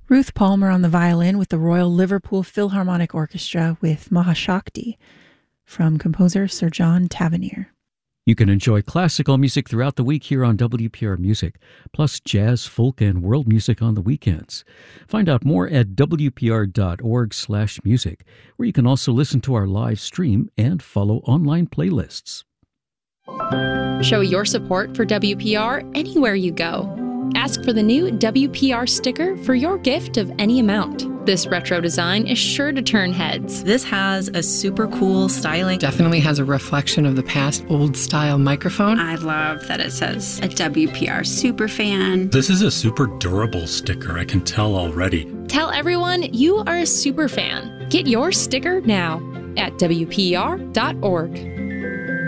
Ruth Palmer on the violin with the Royal Liverpool Philharmonic Orchestra with Mahashakti from composer Sir John Tavernier. You can enjoy classical music throughout the week here on WPR Music, plus jazz, folk, and world music on the weekends. Find out more at wpr.org/music, where you can also listen to our live stream and follow online playlists. Show your support for WPR anywhere you go. Ask for the new WPR sticker for your gift of any amount. This retro design is sure to turn heads. This has a super cool styling. Definitely has a reflection of the past old-style microphone. I love that it says a WPR superfan. This is a super durable sticker, I can tell already. Tell everyone you are a super fan. Get your sticker now at WPR.org.